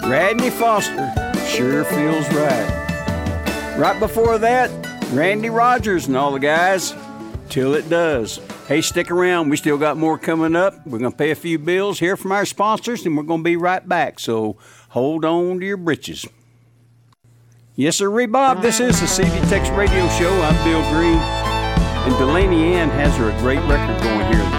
Radney Foster, Sure Feels Right. Right before that, Randy Rogers and all the guys, Till It Does. Hey, stick around. We still got more coming up. We're going to pay a few bills, hear from our sponsors, and we're going to be right back. So hold on to your britches. Yes, sir, Bob. This is the CD Tex Radio Show. I'm Bill Green. And Delaney Ann has her a great record going here.